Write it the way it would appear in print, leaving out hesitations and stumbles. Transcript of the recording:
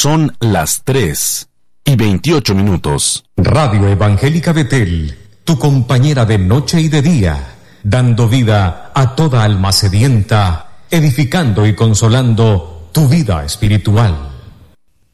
Son las 3:28. Radio Evangélica Betel, tu compañera de noche y de día, dando vida a toda alma sedienta, edificando y consolando tu vida espiritual.